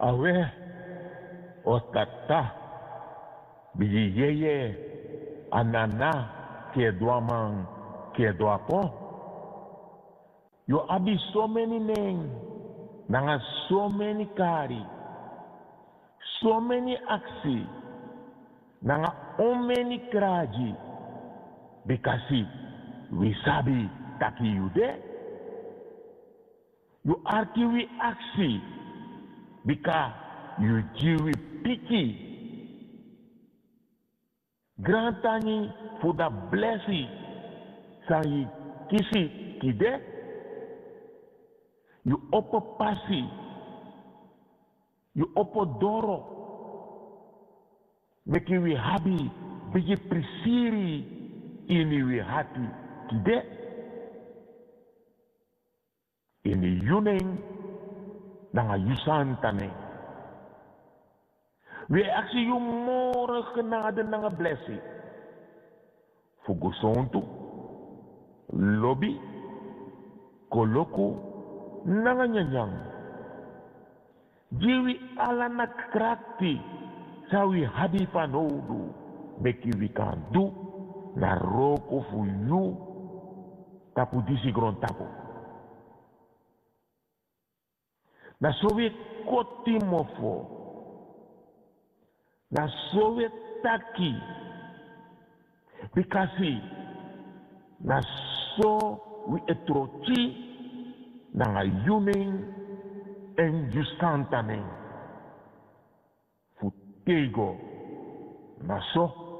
Awe, o tata, biyeye, anana, ke doamang, ke doapo. Yo abi so many neng, nanga so many kari, so many aksi, nanga o many kraji, bekasi, wisabi taki yude. You arkiwi aksi, bika you jiwi piki. Grantani for the blessing, sangi kisi kide. You opo pasi, you opo doro, meki we habi, biji prisiri ini we hati kide. Ini yuning nanga yusantane. We actually you more genade nanga blessing. Fugusontu, lobby, koloko, nanga nyanyang. Jiwi ala na krakti sawi habi panodu. Beki we can do na roko fu you tapu disi gron tapu. Na sowe kotimofo. Na sowe taki. Bikasi na so we etrochi na yuning en justantane. Futego na so